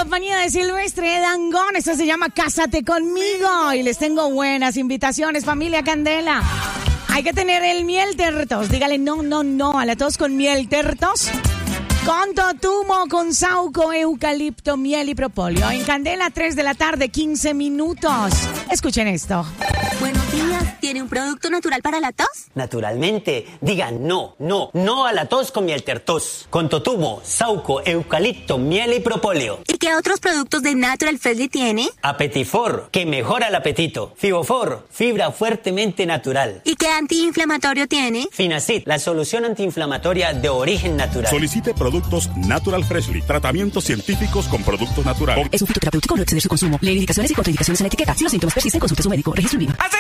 compañía de Silvestre Dangond. Esto se llama Cásate Conmigo. Y les tengo buenas invitaciones, familia Candela. Hay que tener el miel tertos. Dígale no a la tos con miel tertos. Con totumo, con sauco, eucalipto, miel y propóleo. En Candela, 3 de la tarde, 15 minutos. Escuchen esto. Buenos días. ¿Tiene un producto natural para la tos? Naturalmente. Digan no a la tos con miel tertos. Con totumo, sauco, eucalipto, miel y propóleo. ¿Y qué otros productos de Natural Freshly tiene? Apetifor, que mejora el apetito. Fibofor, fibra fuertemente natural. ¿Y qué antiinflamatorio tiene? Finacid, la solución antiinflamatoria de origen natural. Solicite productos Natural Freshly. Tratamientos científicos con productos naturales. Es un fitoterapéutico, no exceder su consumo. Lee indicaciones y contraindicaciones en la etiqueta. Si los síntomas persisten, consulte a su médico. Registro en línea.